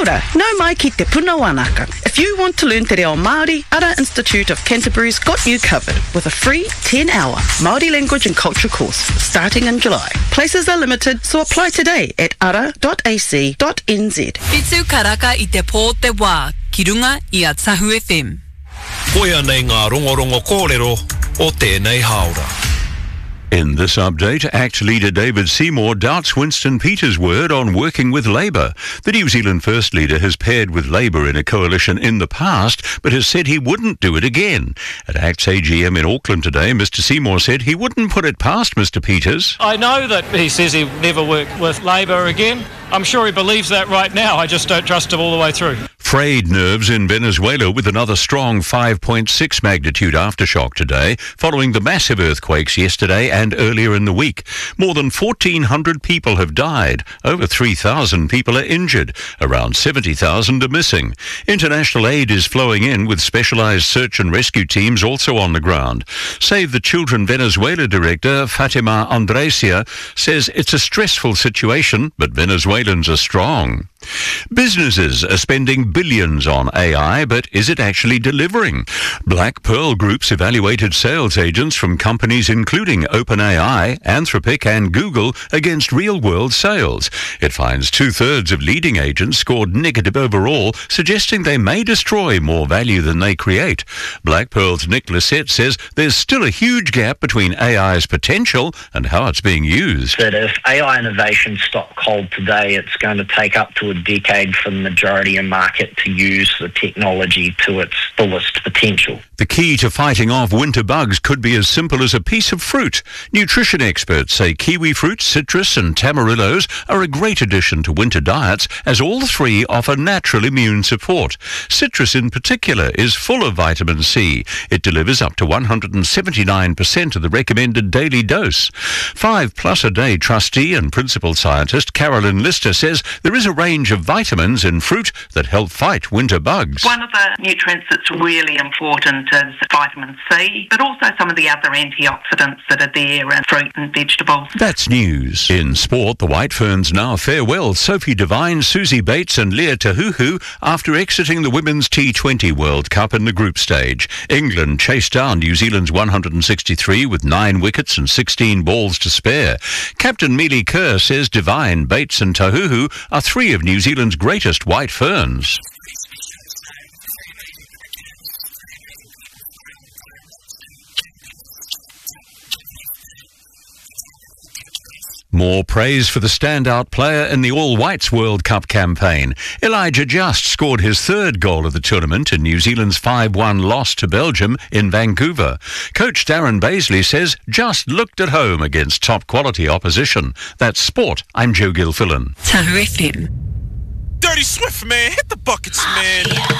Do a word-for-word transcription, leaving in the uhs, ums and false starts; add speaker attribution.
Speaker 1: ora, nau mai ki te puna wānaka. If you want to learn te reo Māori, Ara Institute of Canterbury's got you covered with a free ten-hour Māori language and culture course starting in July. Places are limited, so apply today at ara dot a c dot n z.
Speaker 2: Pitsu karaka I te pō te wā, ki runga I a Tahu F M.
Speaker 3: Koia nei ngā rongorongo kōrero o tēnei haora.
Speaker 4: In this update, ACT leader David Seymour doubts Winston Peters' word on working with Labour. The New Zealand First leader has paired with Labour in a coalition in the past, but has said he wouldn't do it again. At ACT's A G M in Auckland today, Mr Seymour said he wouldn't put it past Mr Peters.
Speaker 5: I know that he says he'll never work with Labour again. I'm sure he believes that right now. I just don't trust him all the way through.
Speaker 4: Frayed nerves in Venezuela with another strong five point six magnitude aftershock today, following the massive earthquakes yesterday and earlier in the week. More than fourteen hundred people have died. Over three thousand people are injured. Around seventy thousand are missing. International aid is flowing in, with specialised search and rescue teams also on the ground. Save the Children Venezuela director, Fatima Andresia, says it's a stressful situation, but Venezuelans are strong. Businesses are spending billions on A I, but is it actually delivering? Black Pearl Group's evaluated sales agents from companies including OpenAI, Anthropic and Google against real-world sales. It finds two-thirds of leading agents scored negative overall, suggesting they may destroy more value than they create. Black Pearl's Nick Lissette says there's still a huge gap between A I's potential and how it's being used.
Speaker 6: That if A I innovation stopped cold today, it's going to take up to a decade for the majority of market to use the technology to its fullest potential.
Speaker 4: The key to fighting off winter bugs could be as simple as a piece of fruit. Nutrition experts say kiwi fruit, citrus and tamarillos are a great addition to winter diets, as all three offer natural immune support. Citrus in particular is full of vitamin C. It delivers up to one hundred seventy-nine percent of the recommended daily dose. Five Plus a Day trustee and principal scientist Carolyn Lister says there is a range of vitamins in fruit that help fight winter bugs.
Speaker 7: One of the nutrients that's really important is vitamin C, but also some of the other antioxidants that are there in fruit and vegetables.
Speaker 4: That's news. In sport, the White Ferns now farewell Sophie Devine, Susie Bates and Leah Tahuhu after exiting the Women's T twenty World Cup in the group stage. England chased down New Zealand's one hundred sixty-three with nine wickets and sixteen balls to spare. Captain Mealy Kerr says Devine, Bates and Tahuhu are three of New Zealand's greatest White Ferns. More praise for the standout player in the All Whites World Cup campaign. Elijah Just scored his third goal of the tournament in New Zealand's five one loss to Belgium in Vancouver. Coach Darren Baisley says Just looked at home against top-quality opposition. That's sport. I'm Joe Gilfillan.
Speaker 2: Tahu F M.
Speaker 3: Dirty Swift, man. Hit the buckets, man.